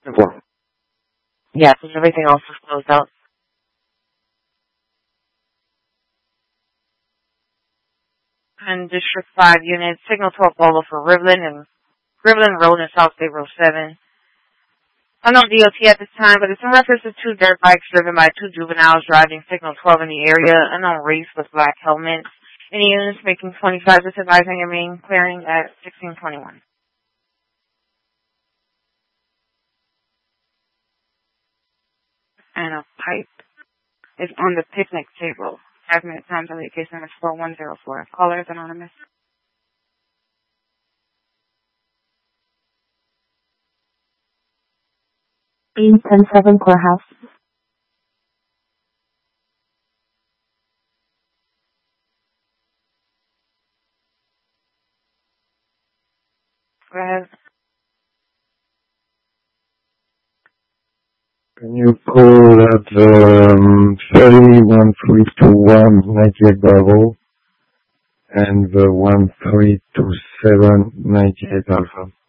Four. Yes, and everything else is closed out. And District 5 unit, signal 12 Bravo for Riverland and Riverland Road and South State Road 7. Unknown DOT at this time, but it's in reference to 2 dirt bikes driven by 2 juveniles driving signal 12 in the area. Unknown race with black helmets. Any units making 25 is advising your main clearing at 1621. And a pipe is on the picnic table. 5-minute time delay. Case number 4104. Caller is anonymous. B107 Courthouse. Go ahead. Can you call at 301321 98 Bravo and the 1327 98 Alpha?